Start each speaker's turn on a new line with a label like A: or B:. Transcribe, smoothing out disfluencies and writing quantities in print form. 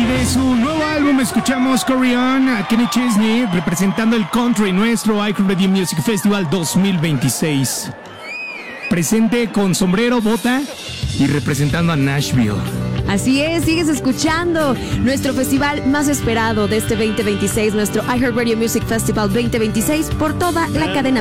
A: Y de su nuevo álbum escuchamos Carry On, a Kenny Chesney representando el country, nuestro iHeartRadio Music Festival 2026. Presente con sombrero, bota y representando a Nashville.
B: Así es, sigues escuchando nuestro festival más esperado de este 2026, nuestro iHeartRadio Music Festival 2026 por toda la cadena